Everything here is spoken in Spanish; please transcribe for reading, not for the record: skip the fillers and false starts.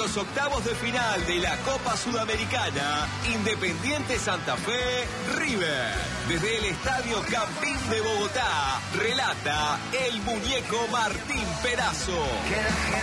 los octavos de final de la Copa Sudamericana, Independiente Santa Fe, River. Desde el Estadio Campín de Bogotá, relata el muñeco Martín Perazo.